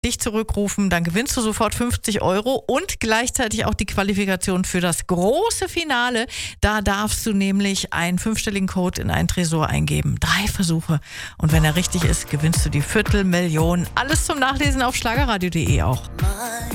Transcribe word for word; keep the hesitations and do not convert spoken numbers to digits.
dich zurückrufen, dann gewinnst du sofort fünfzig Euro und gleichzeitig auch die Qualifikation für das große Finale. Da darfst du nämlich einen fünfstelligen Code in einen Tresor eingeben. Drei Versuche. Und wenn er richtig ist, gewinnst du die Viertelmillion. Alles zum Nachlesen auf schlagerradio punkt de auch.